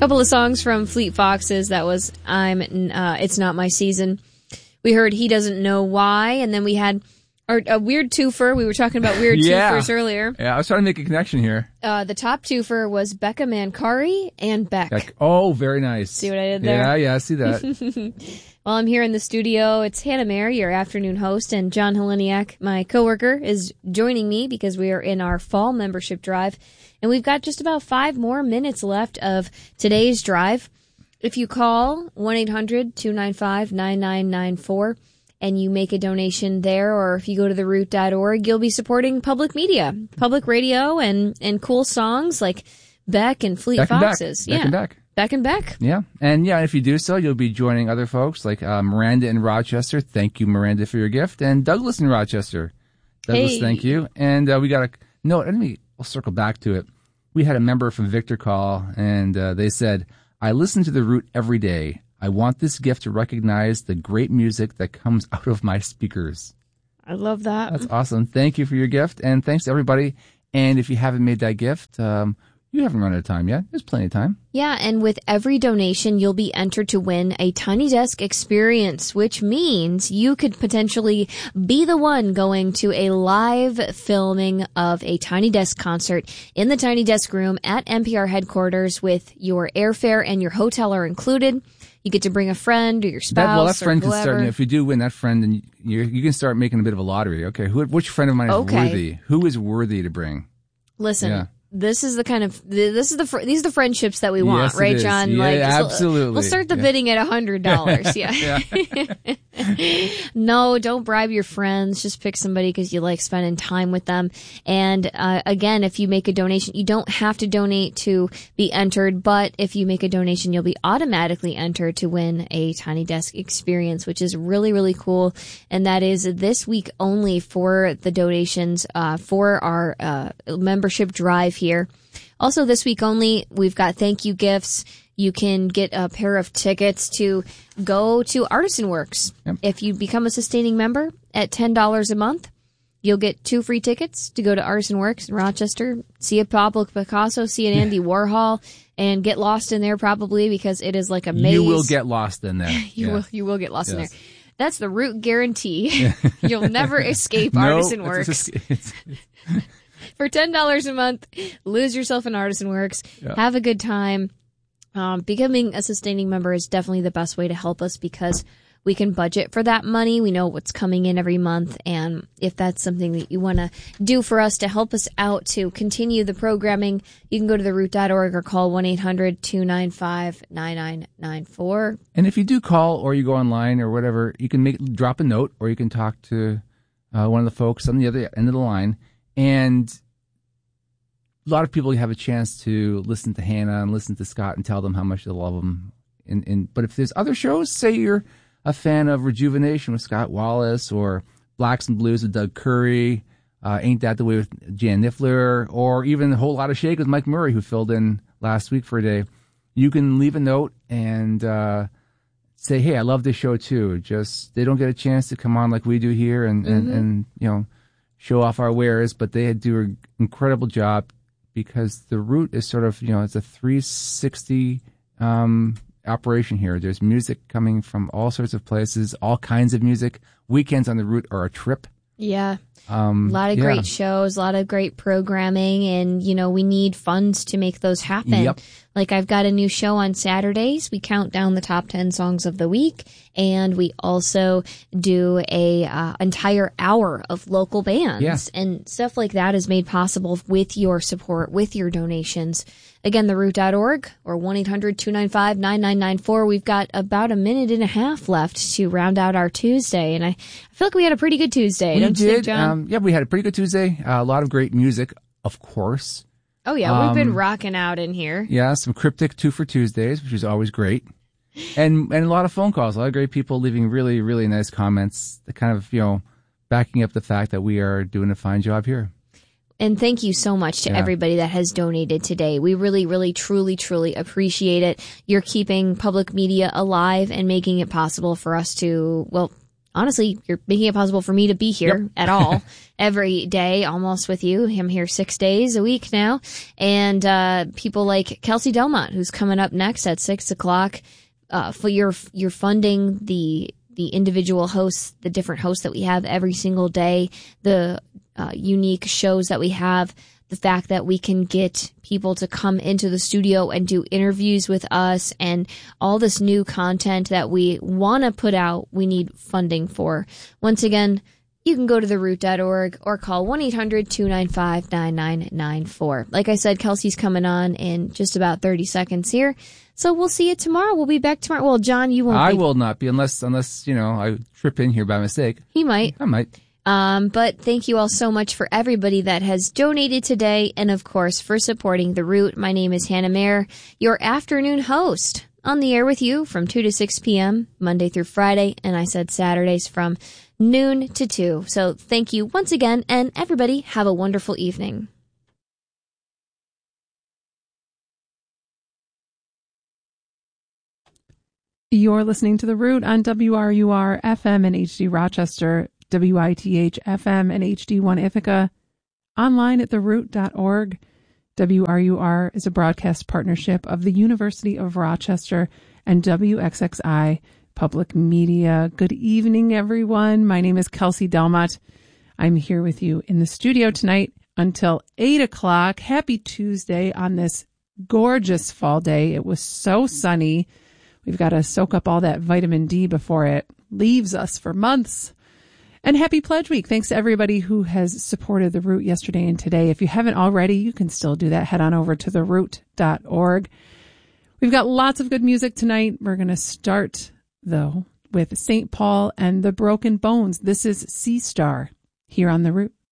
Couple of songs from Fleet Foxes. That was It's Not My Season. We heard He Doesn't Know Why, and then we had a weird twofer. We were talking about weird twofers earlier. Yeah, I was trying to make a connection here. The top twofer was Becca Mancari and Beck. Oh, very nice. See what I did there? Yeah, I see that. Well, I'm here in the studio. It's Hannah Mayer, your afternoon host, and John Heleniak, my coworker, is joining me because we are in our fall membership drive. And we've got just about 5 more minutes left of today's drive. If you call 1-800-295-9994 and you make a donation there, or if you go to theroot.org, you'll be supporting public media, public radio, and cool songs like Beck and Fleet Foxes. Beck and Beck. Beck and Beck. Yeah. And if you do so, you'll be joining other folks like Miranda in Rochester. Thank you, Miranda, for your gift. And Douglas in Rochester. Douglas, Thank you. And we got a note. We'll circle back to it. We had a member from Victor call, and they said, I listen to The Root every day. I want this gift to recognize the great music that comes out of my speakers. I love that. That's awesome. Thank you for your gift, and thanks to everybody. And if you haven't made that gift, you haven't run out of time yet. There's plenty of time. Yeah, and with every donation, you'll be entered to win a Tiny Desk experience, which means you could potentially be the one going to a live filming of a Tiny Desk concert in the Tiny Desk room at NPR headquarters with your airfare and your hotel are included. You get to bring a friend or your spouse that friend or whoever. Can start, if you do win that friend, then you can start making a bit of a lottery. Okay, which friend of mine is worthy? Who is worthy to bring? Listen. Yeah. These are the friendships that we want, yes, right, John? Yeah, absolutely. We'll start the bidding at $100. Yeah. No, don't bribe your friends. Just pick somebody because you like spending time with them. And again, if you make a donation, you don't have to donate to be entered. But if you make a donation, you'll be automatically entered to win a Tiny Desk experience, which is really, really cool. And that is this week only for the donations for our membership drive here. Also this week only, we've got thank you gifts. You can get a pair of tickets to go to Artisan Works. Yep. If you become a sustaining member at $10 a month, you'll get 2 free tickets to go to Artisan Works in Rochester, see a Pablo Picasso, see an Andy Warhol, and get lost in there probably because it is like a maze. You will get lost in there. You will get lost in there. That's the Root guarantee. You'll never escape Artisan Works. For $10 a month, lose yourself in Artisan Works. Yeah. Have a good time. Becoming a sustaining member is definitely the best way to help us because we can budget for that money. We know what's coming in every month. And if that's something that you want to do for us to help us out to continue the programming, you can go to theroot.org or call 1-800-295-9994. And if you do call or you go online or whatever, you can drop a note or you can talk to one of the folks on the other end of the line. And a lot of people have a chance to listen to Hannah and listen to Scott and tell them how much they love them. But if there's other shows, say you're a fan of Rejuvenation with Scott Wallace or Blacks and Blues with Doug Curry, Ain't That the Way with Jan Niffler, or even A Whole Lot of Shake with Mike Murray, who filled in last week for a day, you can leave a note and say, hey, I love this show too. Just they don't get a chance to come on like we do here and show off our wares, but they do an incredible job because the Root is sort of, it's a 360 operation here. There's music coming from all sorts of places, all kinds of music. Weekends on the Root are a trip. Yeah. A lot of great shows, a lot of great programming, and, we need funds to make those happen. Yep. Like I've got a new show on Saturdays. We count down the top 10 songs of the week, and we also do a entire hour of local bands and stuff like that is made possible with your support, with your donations. Again, theroot.org or 1-800-295-9994. We've got about a minute and a half left to round out our Tuesday, and I feel like we had a pretty good Tuesday. Don't you think, John? We had a pretty good Tuesday. A lot of great music, of course. Oh, yeah, we've been rocking out in here. Yeah, some cryptic 2 for Tuesdays, which is always great. And a lot of phone calls, a lot of great people leaving really, really nice comments that kind of, backing up the fact that we are doing a fine job here. And thank you so much to everybody that has donated today. We really, really, truly, truly appreciate it. You're keeping public media alive and making it possible for us to, honestly, you're making it possible for me to be here at all every day, almost with you. I'm here 6 days a week now. And people like Kelsey Delmont, who's coming up next at 6 o'clock. For you're funding the individual hosts, the different hosts that we have every single day, the unique shows that we have, the fact that we can get people to come into the studio and do interviews with us, and all this new content that we want to put out, we need funding for. Once again, you can go to theroot.org or call 1-800-295-9994. Like I said, Kelsey's coming on in just about 30 seconds here. So we'll see you tomorrow. We'll be back tomorrow. Well, John, you won't be. I will not be unless, I trip in here by mistake. He might. I might. But thank you all so much for everybody that has donated today, and of course for supporting The Root. My name is Hannah Mayer, your afternoon host, on the air with you from 2 to 6 p.m. Monday through Friday, and I said Saturdays from noon to 2. So thank you once again, and everybody have a wonderful evening. You're listening to The Root on WRUR FM and HD Rochester, WITH FM and HD1 Ithaca, online at theroot.org. WRUR is a broadcast partnership of the University of Rochester and WXXI Public Media. Good evening, everyone. My name is Kelsey Delmont. I'm here with you in the studio tonight until 8 o'clock. Happy Tuesday on this gorgeous fall day. It was so sunny. We've got to soak up all that vitamin D before it leaves us for months. And happy Pledge Week. Thanks to everybody who has supported The Root yesterday and today. If you haven't already, you can still do that. Head on over to theroot.org. We've got lots of good music tonight. We're going to start, though, with St. Paul and the Broken Bones. This is Sea Star here on The Root.